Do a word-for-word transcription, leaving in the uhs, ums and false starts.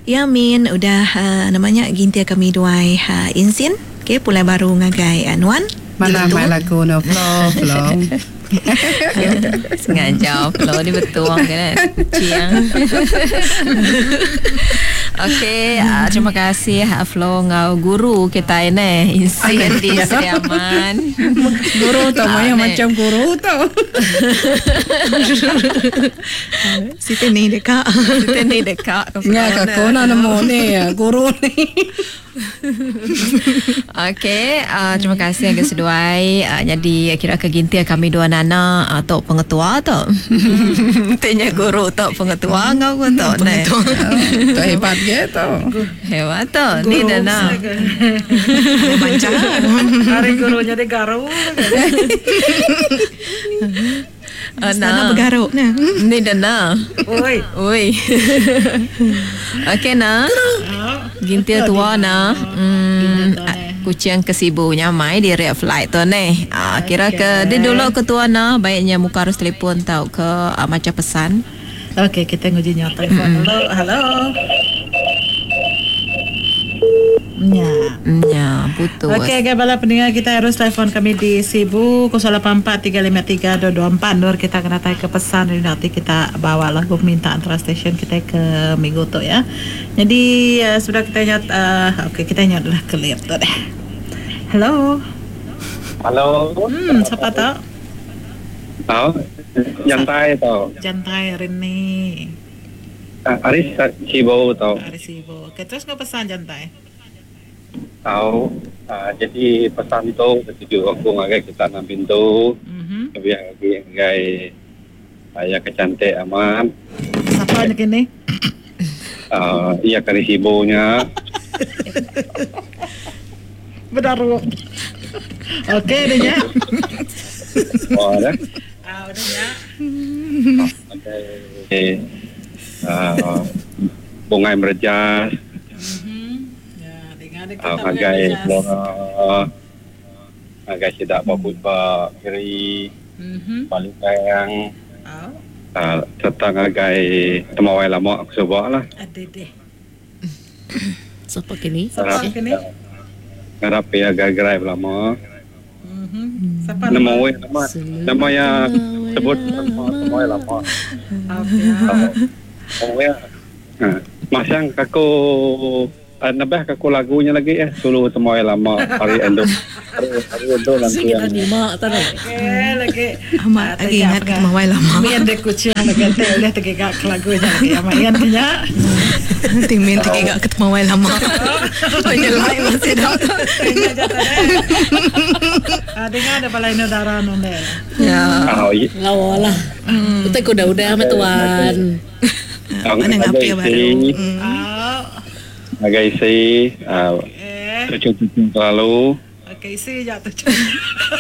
Ya Min, udah uh, namanya gintia kami duai uh, insin. Okay, pulai baru ngagai anuan. Mana mai lagu no flow flow. Sengaja flow ni betul kan kucing. Okey, uh, terima kasih uh, Flo ngau guru kita ini insin di Seriaman. Guru tu uh, macam guru tu. Siti ni dekat. Siti ni dekat. Ngak aku nak nemu ni guru ni. Okey, uh, terima kasih agak seduai. Uh, jadi kira kegintia kami dua nana atau uh, pengetua tu. Tanya guru tu pengetua ngau tu. Pengetua. Tu hebat ke tu. Hebat tu. Ni nana. Macam hari guru jadi garu. Ana bergaruk nah. Ni dana. Oi. Oi. Okey na. Gintia tua na. Hmm, kucing kesibunya mai di red flight tu ni. Ah, kira ke dia dulu ketua na baiknya muka harus telefon tahu ke ah, macam pesan. Okey, kita nguji nyata telefon. Halo, halo. Ya. Ya, betul. Okey, okay, bala pendengar kita harus telefon kami di Sibu kosong lapan empat tiga lima tiga dua dua empat. Nur kita kena tanya ke pesan dan nanti kita bawa lagu permintaan antara stesen kita ke minggu tu ya. Jadi uh, sudah kita nyat uh, okey kita nyat dah clear tu deh. Hello. Halo. Hmm, siapa tu? Tahu? Jantai tahu. Jantai Rini. Uh, Aris Sibo tahu. Aris Sibo. Okey, terus kau pesan Jantai. Tahu. Uh, jadi pesan tu ketujuh waktu ngagai kita nak pintu. Mhm. Biar lagi ngagai ayah kecantik aman. Siapa nak ini? Uh, iya kali Sibonya. Bedaru. Okey dah ya. Oh, dah. Ah, udah ya. Okay. Uh, bunga merjas. Uh, ngagai flora, ngagai sidak bakut bak kiri, balutang, uh, serta ngagai temawai lama aku sebab lah. Ada deh. Siapa kini? Siapa kini? Ngarap ya gerai lama. Siapa Nama nama? we nama nama yang sebut nama temawai lama. Oh ya. Masang kaku Uh, nabah kaku lagunya lagi eh sulu temui lama hari endo hari hari endo nanti yang lima tadi okay, lagi amat lagi ingat kemawai lama mian dek kucing lagi teh lihat tegak lagunya lagi amat ian punya tingmin tegak kemawai lama penyelai masih dah dengar ada balai udara nonde Ya. oh iya ngawalah kita kuda udah sama tuan mana ngapi baru agak isi uh, cucu-cucu terlalu okay, isi jatuh